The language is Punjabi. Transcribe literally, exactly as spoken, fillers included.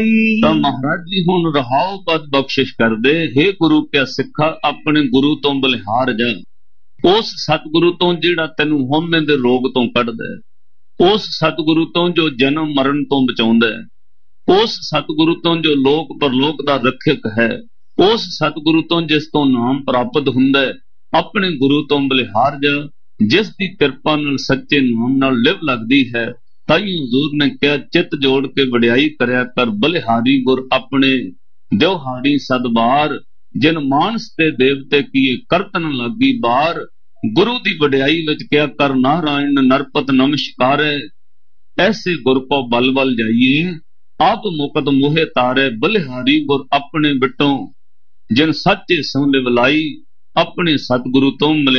ਜਾਈ। ਤਾਂ ਮਹਾਰਾਜ ਜੀ ਹੁਣ ਰਹਾਉ ਪਦ ਬਖਸ਼ਿਸ਼ ਕਰਦੇ। हे ਗੁਰੂ ਕਿਆ ਸਿੱਖਾ ਆਪਣੇ ਗੁਰੂ ਤੋਂ ਬਲਿਹਾਰ ਜਾ। ਉਸ ਸਤਿਗੁਰੂ ਤੋਂ ਜਿਹੜਾ ਤੈਨੂੰ ਹਉਮੈ ਦੇ ਰੋਗ ਤੋਂ ਕੱਢਦਾ ਹੈ। ਉਸ ਸਤਿਗੁਰੂ ਤੋਂ ਜੋ ਜਨਮ ਮਰਨ ਤੋਂ ਬਚਾਉਂਦਾ ਹੈ। ਉਸ ਸਤਿਗੁਰੂ ਤੋਂ ਜੋ ਲੋਕ ਪਰਲੋਕ ਦਾ ਰੱਖਿਅਕ ਹੈ। ਉਸ ਸਤਿਗੁਰੂ ਤੋਂ ਜਿਸ ਤੋਂ ਨਾਮ ਪ੍ਰਾਪਤ ਹੁੰਦਾ ਹੈ। ਆਪਣੇ ਗੁਰੂ ਤੋਂ ਬਲਿਹਾਰ ਜਾ, ਜਿਸ ਦੀ ਕਿਰਪਾ ਨਾਲ ਸੱਚੇ ਨਾਮ ਨਾਲ ਲਿਵ ਲੱਗਦੀ ਹੈ। ਤਾਈ ਹਜ਼ੂਰ ਨੇ ਕਿਹਾ ਚਿੱਤ ਜੋੜ ਕੇ ਵਡਿਆਈ ਕਰਿਆ ਕਰ ਬਲਿਹਾਰੀ ਗੁਰ ਆਪਣੇ ਦਿਵਹਾਰੀ ਸਦਬਾਰ। ਜਿਨ ਮਾਨਸ ਤੇ ਦੇਵਤੇ ਕੀਏ ਕਰਤ ਨ ਲਾਗੀ ਬਾਰ। ਗੁਰੂ ਦੀ ਵਡਿਆਈ ਵਿੱਚ ਕਿਹਾ ਕਰ ਨਾਰਾਇਣ ਨਰਪਤ ਨਮਸਕਾਰੈ। ਐਸੇ ਗੁਰ ਕੋ ਬਲ ਬਲ ਜਾਈਏ ਆਪ ਮੁਕਤ ਮੋਹਿ ਤਾਰੈ। ਬਲਿਹਾਰੀ ਗੁਰ ਆਪਣੇ ਬਿਟੋਂ ਜਿਨ ਸੱਚੇ ਸੋ ਲਿਵ ਲਾਈ। ਆਪਣੇ ਸਤਿਗੁਰੂ ਤੋਂ ਮਿਲੇ